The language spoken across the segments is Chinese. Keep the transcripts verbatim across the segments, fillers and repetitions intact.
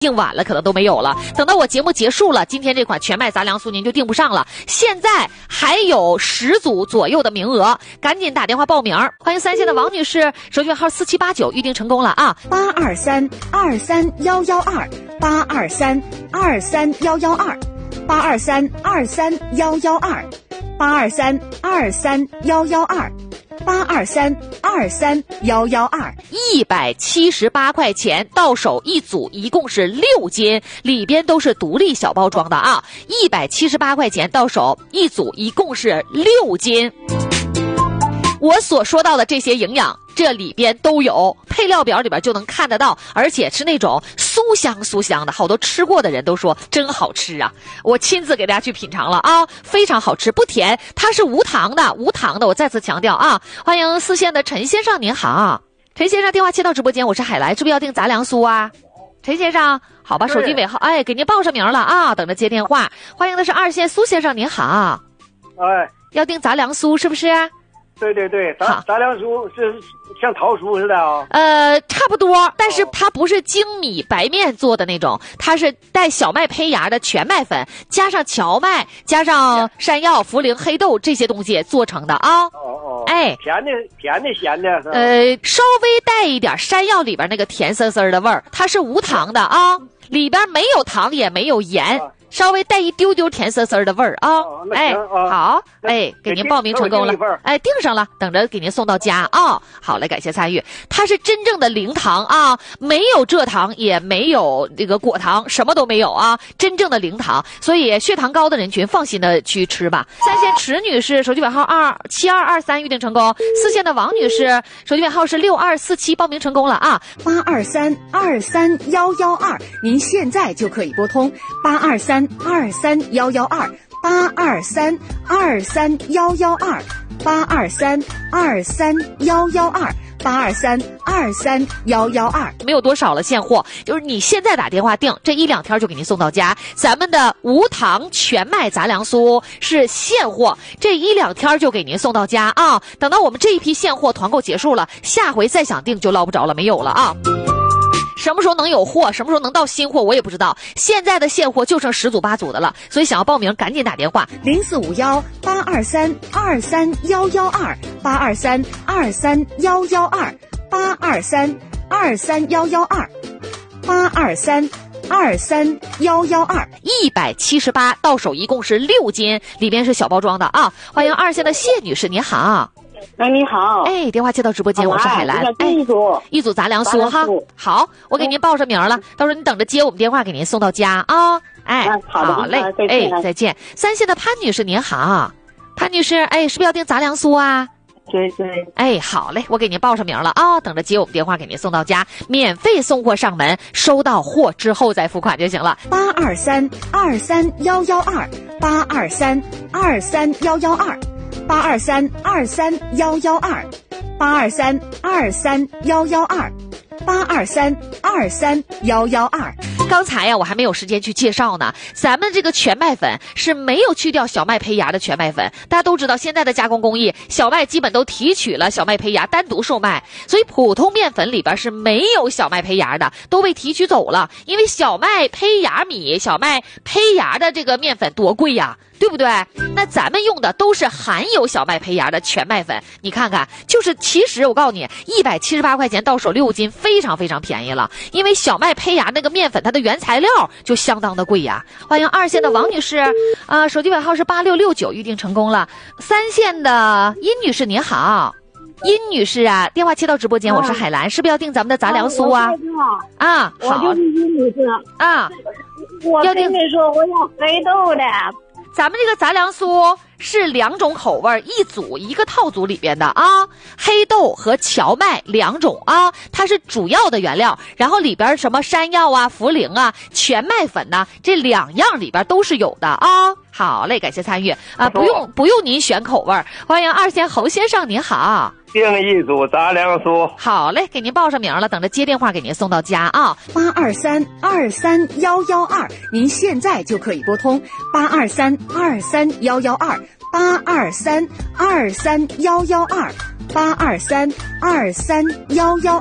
订晚了可能都没有了，等到我节目结束了，今天这款全麦杂粮酥您就订不上了。现在还有十组左右的名额，赶紧打电话报名。欢迎三线的王女士，手机号四七八九，预定成功了啊！ 八二三二三幺幺二，八二三二三幺幺二，八二三二三幺幺二，八二三二三幺幺二。八二三二三幺幺二， 一百七十八块钱到手一组，一共是六斤，里边都是独立小包装的啊！一百七十八块钱到手一组，一共是六斤。我所说到的这些营养，这里边都有，配料表里边就能看得到，而且是那种酥香酥香的，好多吃过的人都说真好吃啊！我亲自给大家去品尝了啊，非常好吃，不甜，它是无糖的，无糖的，我再次强调啊！欢迎四线的陈先生，您好，陈先生，电话切到直播间，我是海来，是不是要订杂粮酥啊？陈先生，好吧，手机尾号，哎，给您报上名了啊，等着接电话。欢迎的是二线苏先生，您好， 哎， 要订杂粮酥是不是？ 对对对，杂杂粮酥是像桃酥似的啊、哦。 呃，差不多，但是它不是精米白面做的那种，它是带小麦胚芽的全麦粉，加上荞麦，加上山药、茯苓、黑豆这些东西做成的啊。 哦哦。 哎， 甜的甜的咸的是吧？ 呃，稍微带一点山药里边那个甜丝丝的味儿，它是无糖的啊，里边没有糖也没有盐。啊，稍微带一丢丢甜丝丝的味儿啊！ 哦、 哎， 啊、 好，哎，给您报名成功了，哎，订上了，等着给您送到家啊、哦！好嘞，感谢参与。它是真正的零糖啊，没有蔗糖，也没有这个果糖，什么都没有啊，真正的零糖，所以血糖高的人群放心的去吃吧。三线池女士，手机尾号二七二二三，预定成功。四线的王女士，手机尾号是六二四七，报名成功了啊！ 八二三二三幺幺二，您现在就可以拨通八二三。二三幺幺二，八二三二三幺幺二，八二三二三幺幺二，八二三二三幺幺二， 没有多少了，现货就是你现在打电话订，这一两天就给您送到家。咱们的无糖全麦杂粮酥是现货，这一两天就给您送到家啊！等到我们这一批现货团购结束了，下回再想订就捞不着了，没有了啊！什么时候能有货，什么时候能到新货，我也不知道。现在的现货就剩十组八组的了，所以想要报名赶紧打电话零四五幺八二三二三幺幺二，八二三二三幺幺二，八二三二三幺幺二，八二三二三幺幺二， 一百七十八到手一共是六斤，里边是小包装的啊！欢迎二线的谢女士，您好。 哎，你好！ 哎，电话接到直播间，我是海兰。 哎，一组一组杂粮酥哈。好，我给您报上名了，到时候你等着接我们电话，给您送到家啊。哎，好嘞，哎，再见。三线的潘女士您好，潘女士，哎，是不是要订杂粮酥啊？ 对对。 哎，好嘞，我给您报上名了啊，等着接我们电话，给您送到家，免费送货上门，收到货之后再付款就行了。 八二三二三幺幺二，八二三二三幺幺二。八二三二三幺幺二，八二三二三幺幺二，八二三二三幺幺二。 刚才呀，我还没有时间去介绍呢。咱们这个全麦粉是没有去掉小麦胚芽的全麦粉。大家都知道，现在的加工工艺，小麦基本都提取了小麦胚芽，单独售卖，所以普通面粉里边是没有小麦胚芽的，都被提取走了。因为小麦胚芽米、小麦胚芽的这个面粉多贵呀，对不对？那咱们用的都是含有小麦胚芽的全麦粉。你看看，就是其实我告诉你，一百七十八块钱到手六斤，非常非常便宜了。因为小麦胚芽那个面粉，它的原材料就相当的贵呀。欢迎二线的王女士，啊、呃，手机尾号是八六六九，预定成功了。三线的殷女士您好，殷女士啊，电话切到直播间，我是海兰，是不是要订咱们的杂粮酥啊？啊， 我就是殷女士啊， 我跟你说，我要黑豆的。 咱们这个杂粮酥是两种口味一组一个套组里边的啊，黑豆和荞麦两种啊，它是主要的原料，然后里边什么山药啊、茯苓啊、全麦粉呐、啊，这两样里边都是有的啊。好嘞，感谢参与啊，不用不用您选口味。欢迎二线侯先生，您好。 订一组杂粮酥。 好嘞，给您报上名了，等着接电话给您送到家啊。 八二三二三幺幺二，您现在就可以拨通八二三二三幺幺二，八二三二三幺幺二，八二三二三幺幺二，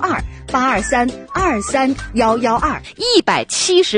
八二三二三幺幺二， 一百七十。